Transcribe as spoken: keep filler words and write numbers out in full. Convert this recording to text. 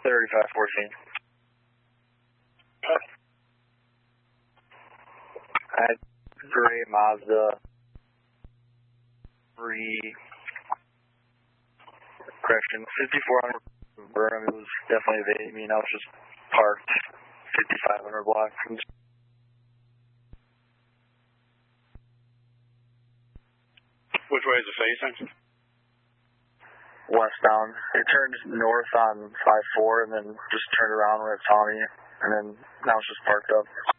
thirty-five fourteen. I had gray Mazda three, correction, fifty-four hundred Burnham. It was definitely the, I mean, I was just parked fifty-five hundred block from. Which way is it facing? Westbound. It turned north on five four and then just turned around when it saw me, and then now it's just parked up.